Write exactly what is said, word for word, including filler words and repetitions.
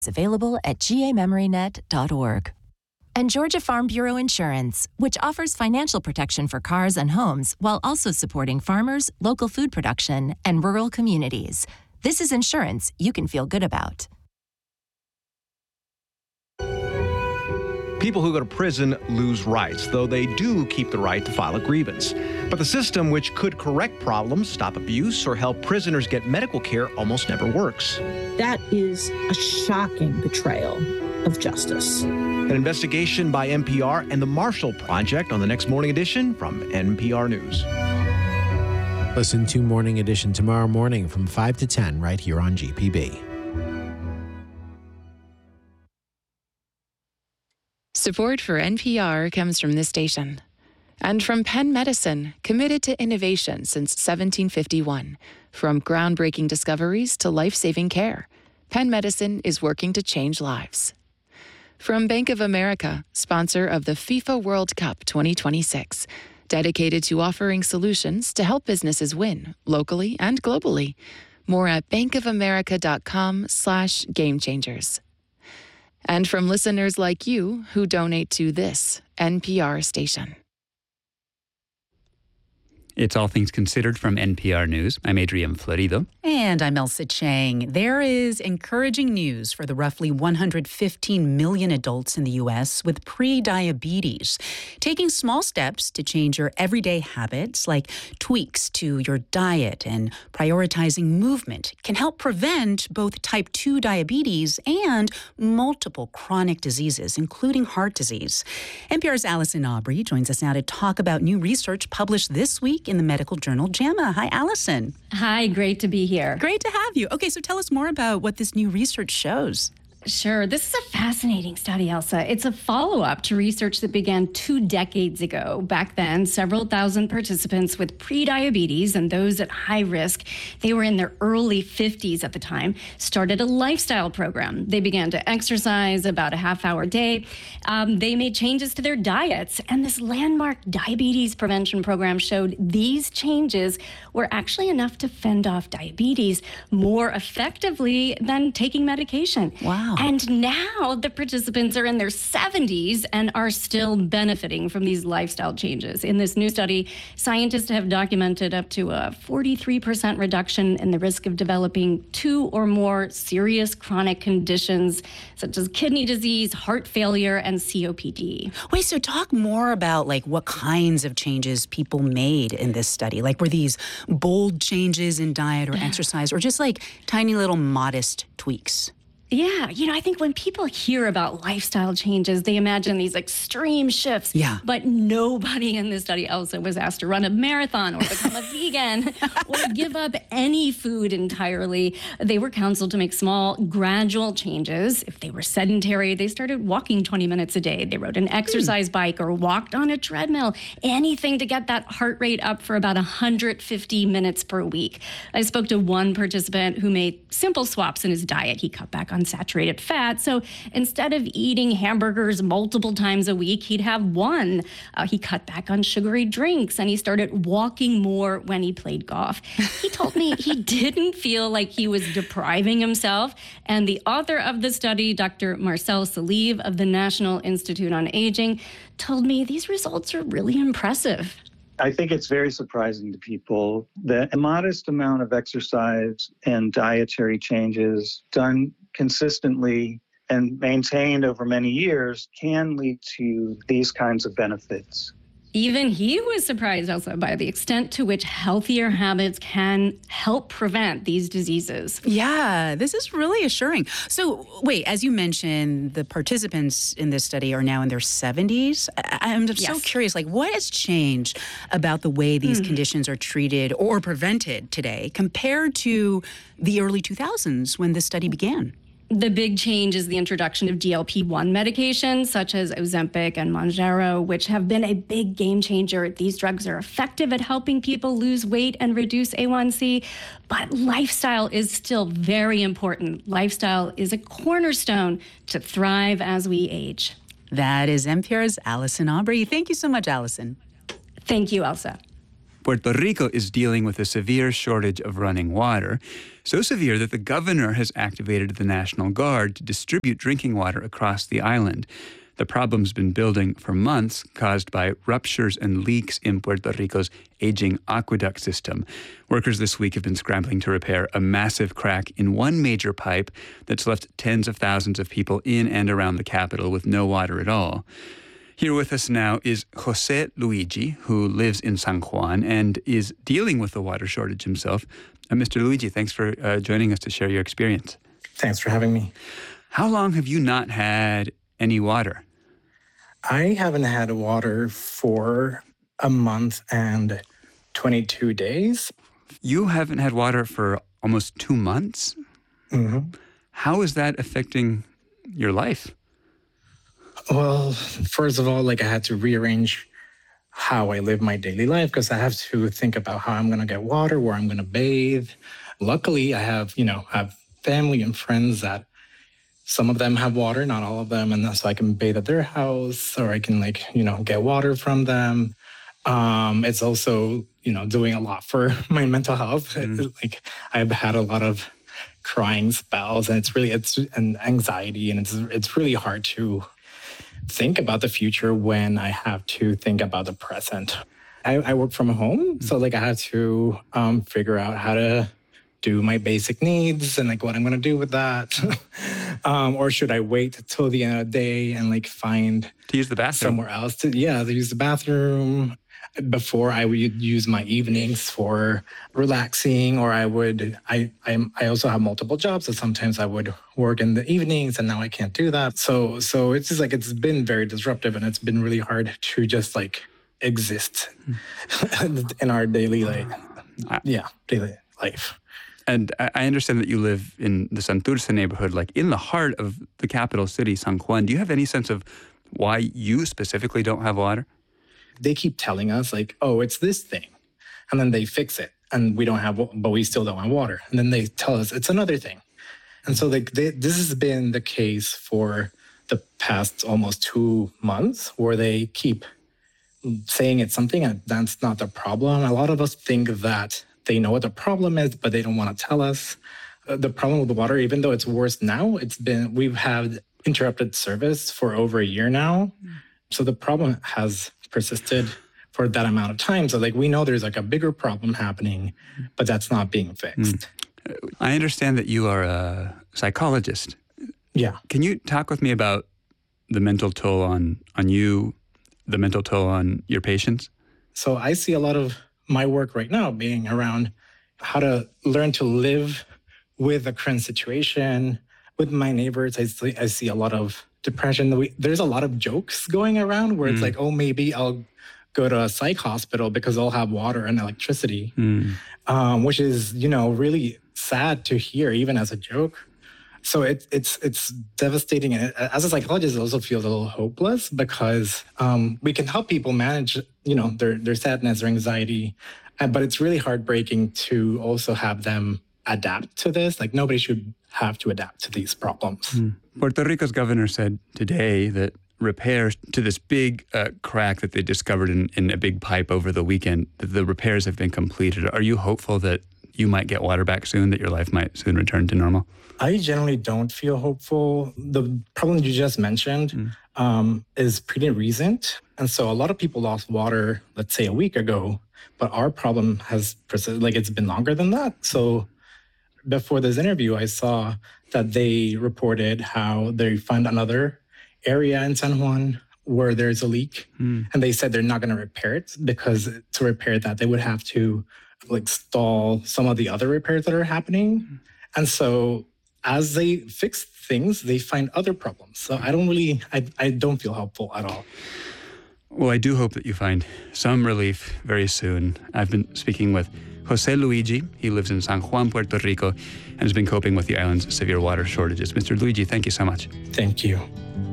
Available at g a memory net dot org. And Georgia Farm Bureau Insurance, which offers financial protection for cars and homes while also supporting farmers, local food production, and rural communities. This is insurance you can feel good about. People who go to prison lose rights, though they do keep the right to file a grievance. But the system, which could correct problems, stop abuse, or help prisoners get medical care, almost never works. That is a shocking betrayal of justice. An investigation by N P R and the Marshall Project on the next Morning Edition from N P R News. Listen to Morning Edition tomorrow morning from five to ten right here on G P B. Support for N P R comes from this station and from Penn Medicine, committed to innovation since seventeen fifty-one. From groundbreaking discoveries to life-saving care, Penn Medicine is working to change lives. From Bank of America, sponsor of the FIFA World Cup twenty twenty-six, dedicated to offering solutions to help businesses win locally and globally. More at bankofamerica.com slash game changers. And from listeners like you who donate to this N P R station. It's All Things Considered from N P R News. I'm Adrian Florido. And I'm Elsa Chang. There is encouraging news for the roughly one hundred fifteen million adults in the U S with pre-diabetes. Taking small steps to change your everyday habits, like tweaks to your diet and prioritizing movement, can help prevent both type two diabetes and multiple chronic diseases, including heart disease. N P R's Allison Aubrey joins us now to talk about new research published this week in the medical journal JAMA. Hi, Allison. Hi, great to be here. Great to have you. Okay, so tell us more about what this new research shows. Sure. This is a fascinating study, Elsa. It's a follow-up to research that began two decades ago. Back then, several thousand participants with prediabetes and those at high risk, they were in their early fifties at the time, started a lifestyle program. They began to exercise about a half hour a day. Um, they made changes to their diets, and this landmark diabetes prevention program showed these changes were actually enough to fend off diabetes more effectively than taking medication. Wow. And now the participants are in their seventies and are still benefiting from these lifestyle changes. In this new study, scientists have documented up to a forty-three percent reduction in the risk of developing two or more serious chronic conditions, such as kidney disease, heart failure, and C O P D. Wait, so talk more about like what kinds of changes people made in this study. Like, were these bold changes in diet or exercise, or just like tiny little modest tweaks? Yeah, you know, I think when people hear about lifestyle changes, they imagine these extreme shifts. Yeah. But nobody in this study, Elsa, was asked to run a marathon or become a vegan or give up any food entirely. They were counseled to make small, gradual changes. If they were sedentary, they started walking twenty minutes a day. They rode an exercise mm. bike or walked on a treadmill. Anything to get that heart rate up for about one hundred fifty minutes per week. I spoke to one participant who made simple swaps in his diet. He cut back on saturated fat. So instead of eating hamburgers multiple times a week, he'd have one. Uh, he cut back on sugary drinks and he started walking more when he played golf. He told me he didn't feel like he was depriving himself. And the author of the study, Doctor Marcel Salive of the National Institute on Aging, told me these results are really impressive. I think it's very surprising to people that a modest amount of exercise and dietary changes done consistently and maintained over many years can lead to these kinds of benefits. Even he was surprised also by the extent to which healthier habits can help prevent these diseases. Yeah, this is really assuring. So wait, as you mentioned, the participants in this study are now in their seventies. I'm so Yes. curious, like what has changed about the way these mm. conditions are treated or prevented today compared to the early two thousands when this study began? The big change is the introduction of G L P one medications, such as Ozempic and Mounjaro, which have been a big game changer. These drugs are effective at helping people lose weight and reduce A one C, but lifestyle is still very important. Lifestyle is a cornerstone to thrive as we age. That is N P R's Allison Aubrey. Thank you so much, Allison. Thank you, Elsa. Puerto Rico is dealing with a severe shortage of running water, so severe that the governor has activated the National Guard to distribute drinking water across the island. The problem's been building for months, caused by ruptures and leaks in Puerto Rico's aging aqueduct system. Workers this week have been scrambling to repair a massive crack in one major pipe that's left tens of thousands of people in and around the capital with no water at all. Here with us now is Jose Luigi, who lives in San Juan and is dealing with the water shortage himself. Uh, Mister Luigi, thanks for uh, joining us to share your experience. Thanks for having me. How long have you not had any water? I haven't had water for a month and twenty-two days. You haven't had water for almost two months? Mm-hmm. How is that affecting your life? Well, first of all, like I had to rearrange how I live my daily life because I have to think about how I'm going to get water, where I'm going to bathe. Luckily, I have, you know, I have family and friends that some of them have water, not all of them. And so I can bathe at their house or I can like, you know, get water from them. Um, it's also, you know, doing a lot for my mental health. Mm. Like I've had a lot of crying spells and it's really, it's an anxiety and it's, it's really hard to think about the future when I have to think about the present. I, I work from home, so like I have to um, figure out how to do my basic needs and like what I'm going to do with that. um, or should I wait till the end of the day and like find to use the bathroom somewhere else to yeah to use the bathroom? Before I would use my evenings for relaxing, or I would, I, I I also have multiple jobs, so sometimes I would work in the evenings and now I can't do that. So so it's just like, it's been very disruptive and it's been really hard to just like exist in our daily like, yeah, daily life. And I understand that you live in the Santurce neighborhood, like in the heart of the capital city, San Juan. Do you have any sense of why you specifically don't have water? They keep telling us like, oh, it's this thing. And then they fix it and we don't have, but we still don't have water. And then they tell us it's another thing. And so like they, this has been the case for the past almost two months where they keep saying it's something and that's not the problem. A lot of us think that they know what the problem is, but they don't want to tell us. Uh, the problem with the water, even though it's worse now, it's been, we've had interrupted service for over a year now. So the problem has persisted for that amount of time. So like we know there's like a bigger problem happening, but that's not being fixed. Mm. I understand that you are a psychologist. Yeah. Can you talk with me about the mental toll on, on you, the mental toll on your patients? So I see a lot of my work right now being around how to learn to live with the current situation. With my neighbors, I see, I see a lot of depression. There's a lot of jokes going around where it's mm. like, oh, maybe I'll go to a psych hospital because I'll have water and electricity, mm. um, which is, you know, really sad to hear, even as a joke. So it, it's it's devastating. And as a psychologist, I also feel a little hopeless because um, we can help people manage, you know, their, their sadness or anxiety. But it's really heartbreaking to also have them adapt to this. Like nobody should have to adapt to these problems. Mm. Puerto Rico's governor said today that repairs to this big uh, crack that they discovered in, in a big pipe over the weekend, that the repairs have been completed. Are you hopeful that you might get water back soon, that your life might soon return to normal? I generally don't feel hopeful. The problem you just mentioned mm. um, is pretty recent. And so a lot of people lost water, let's say a week ago, but our problem has persisted, like it's been longer than that. So before this interview, I saw that they reported how they found another area in San Juan where there's a leak. Mm. And they said they're not going to repair it because to repair that, they would have to like stall some of the other repairs that are happening. Mm. And so as they fix things, they find other problems. So I don't really, I, I don't feel hopeful at all. Well, I do hope that you find some relief very soon. I've been speaking with Jose Luigi. He lives in San Juan, Puerto Rico, and has been coping with the island's severe water shortages. Mister Luigi, thank you so much. Thank you.